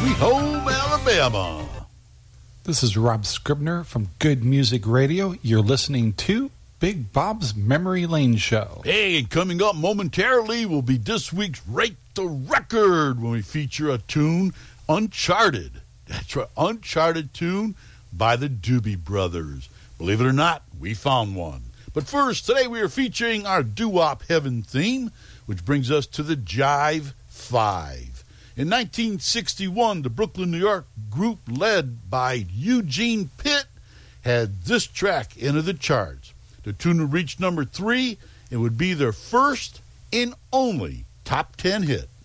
Sweet Home Alabama. This is Rob Scribner from Good Music Radio. You're listening to Big Bob's Memory Lane Show. Hey, and coming up momentarily will be this week's Rate the Record when we feature a tune, Uncharted. That's right, Uncharted tune by the Doobie Brothers. Believe it or not, we found one. But first, today we are featuring our Doo-Wop Heaven theme, which brings us to the Jive 5. In 1961, the Brooklyn, New York group led by Eugene Pitt had this track enter the charts. The tune would reach number 3 and would be their first and only top 10 hit.